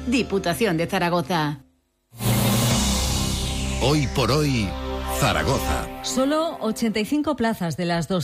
Diputación de Zaragoza. Hoy por hoy, Zaragoza. Solo 85 plazas de las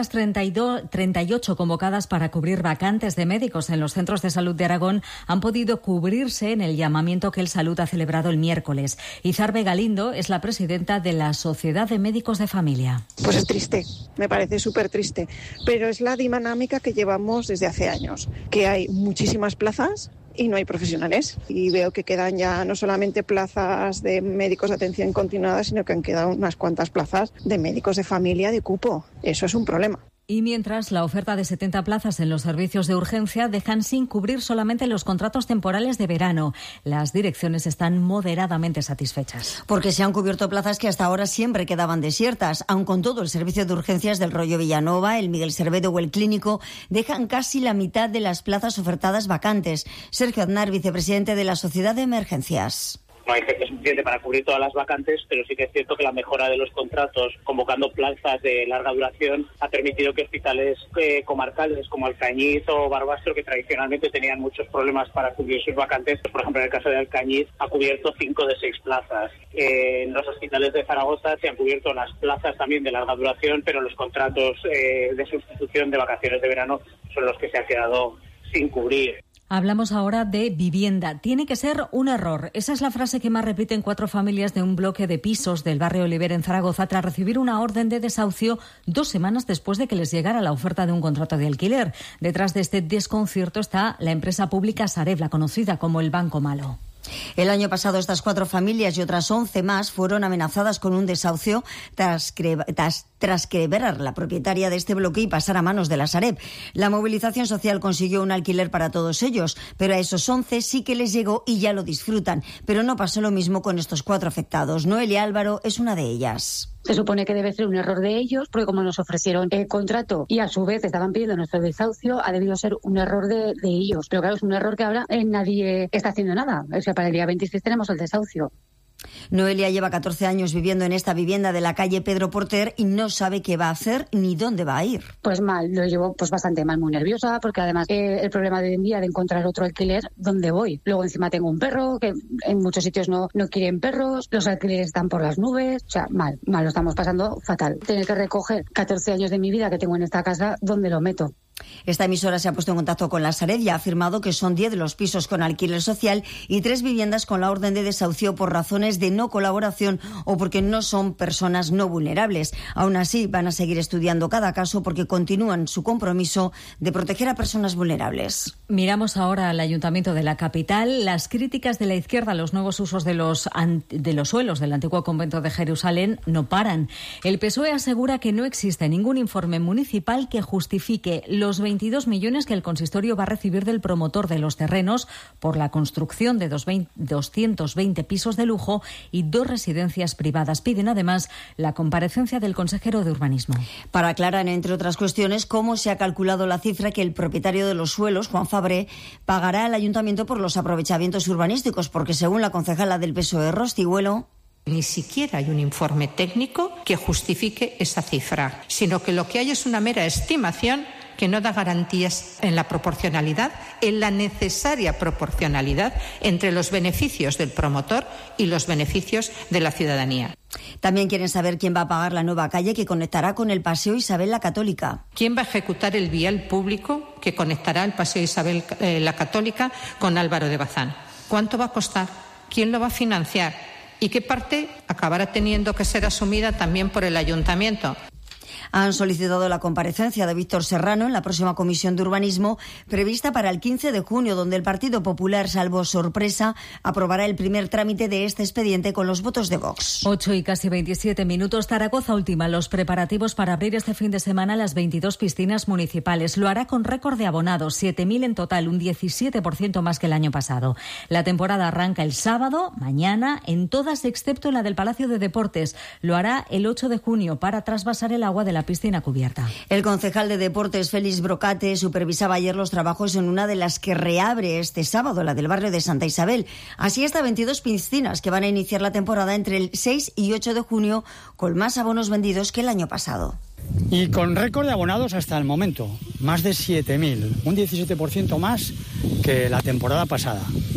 238 convocadas para cubrir vacantes de médicos en los centros de salud de Aragón han podido cubrirse en el llamamiento que el Salud ha celebrado el miércoles. Izarbe Galindo es la presidenta de la Sociedad de Médicos de Familia. Pues es triste, me parece súper triste, pero es la dinámica que llevamos desde hace años, que hay muchísimas plazas y no hay profesionales. Y veo que quedan ya no solamente plazas de médicos de atención continuada, sino que han quedado unas cuantas plazas de médicos de familia de cupo. Eso es un problema. Y mientras, la oferta de 70 plazas en los servicios de urgencia dejan sin cubrir solamente los contratos temporales de verano. Las direcciones están moderadamente satisfechas. Porque se han cubierto plazas que hasta ahora siempre quedaban desiertas. Aun con todo, el servicio de urgencias del Rollo Villanova, el Miguel Cervedo o el Clínico dejan casi la mitad de las plazas ofertadas vacantes. Sergio Aznar, vicepresidente de la Sociedad de Emergencias. No hay gente suficiente para cubrir todas las vacantes, pero sí que es cierto que la mejora de los contratos, convocando plazas de larga duración, ha permitido que hospitales comarcales como Alcañiz o Barbastro, que tradicionalmente tenían muchos problemas para cubrir sus vacantes, por ejemplo, en el caso de Alcañiz, ha cubierto 5 de 6 plazas. En los hospitales de Zaragoza se han cubierto las plazas también de larga duración, pero los contratos de sustitución de vacaciones de verano son los que se han quedado sin cubrir. Hablamos ahora de vivienda. Tiene que ser un error. Esa es la frase que más repiten 4 familias de un bloque de pisos del barrio Oliver en Zaragoza tras recibir una orden de desahucio 2 semanas después de que les llegara la oferta de un contrato de alquiler. Detrás de este desconcierto está la empresa pública Sareb, la conocida como el Banco Malo. El año pasado estas 4 familias y otras 11 más fueron amenazadas con un desahucio tras quebrar la propietaria de este bloque y pasar a manos de la Sareb. La movilización social consiguió un alquiler para todos ellos, pero a esos 11 sí que les llegó y ya lo disfrutan. Pero no pasó lo mismo con estos 4 afectados. Noelia Álvaro es una de ellas. Se supone que debe ser un error de ellos, porque como nos ofrecieron el contrato y a su vez estaban pidiendo nuestro desahucio, ha debido ser un error de ellos. Pero claro, es un error que ahora nadie está haciendo nada. O sea, para el día 26 tenemos el desahucio. Noelia lleva 14 años viviendo en esta vivienda de la calle Pedro Porter y no sabe qué va a hacer ni dónde va a ir. Pues mal, lo llevo pues bastante mal, muy nerviosa, porque además el problema de hoy en día de encontrar otro alquiler, ¿dónde voy? Luego encima tengo un perro, que en muchos sitios no quieren perros, los alquileres están por las nubes, o sea, mal, lo estamos pasando fatal. Tener que recoger 14 años de mi vida que tengo en esta casa, ¿dónde lo meto? Esta emisora se ha puesto en contacto con la Sareb y ha afirmado que son 10 los pisos con alquiler social y 3 viviendas con la orden de desahucio por razones de no colaboración o porque no son personas no vulnerables. Aún así, van a seguir estudiando cada caso porque continúan su compromiso de proteger a personas vulnerables. Miramos ahora al Ayuntamiento de la capital. Las críticas de la izquierda a los nuevos usos de los suelos del antiguo convento de Jerusalén no paran. El PSOE asegura que no existe ningún informe municipal que justifique los 22 millones que el consistorio va a recibir del promotor de los terrenos por la construcción de 220 pisos de lujo y 2 residencias privadas. Piden además la comparecencia del consejero de Urbanismo. Para aclarar, entre otras cuestiones, cómo se ha calculado la cifra que el propietario de los suelos, Juan Fabré, pagará al ayuntamiento por los aprovechamientos urbanísticos, porque según la concejala del PSOE, Rostihuelo, ni siquiera hay un informe técnico que justifique esa cifra, sino que lo que hay es una mera estimación que no da garantías en la proporcionalidad, en la necesaria proporcionalidad entre los beneficios del promotor y los beneficios de la ciudadanía. También quieren saber quién va a pagar la nueva calle que conectará con el Paseo Isabel la Católica. ¿Quién va a ejecutar el vial público que conectará el Paseo Isabel la Católica con Álvaro de Bazán? ¿Cuánto va a costar? ¿Quién lo va a financiar? ¿Y qué parte acabará teniendo que ser asumida también por el ayuntamiento? Han solicitado la comparecencia de Víctor Serrano en la próxima comisión de urbanismo prevista para el 15 de junio, donde el Partido Popular, salvo sorpresa, aprobará el primer trámite de este expediente con los votos de Vox. 8 y casi 27 minutos. Zaragoza ultima los preparativos para abrir este fin de semana las 22 piscinas municipales. Lo hará con récord de abonados, 7.000 en total, un 17% más que el año pasado. La temporada arranca el sábado, mañana, en todas excepto en la del Palacio de Deportes. Lo hará el 8 de junio para trasvasar el agua de la piscina cubierta. El concejal de Deportes, Félix Brocate, supervisaba ayer los trabajos en una de las que reabre este sábado, la del barrio de Santa Isabel. Así hasta 22 piscinas que van a iniciar la temporada entre el 6 y 8 de junio con más abonos vendidos que el año pasado. Y con récord de abonados hasta el momento, más de 7.000, un 17% más que la temporada pasada.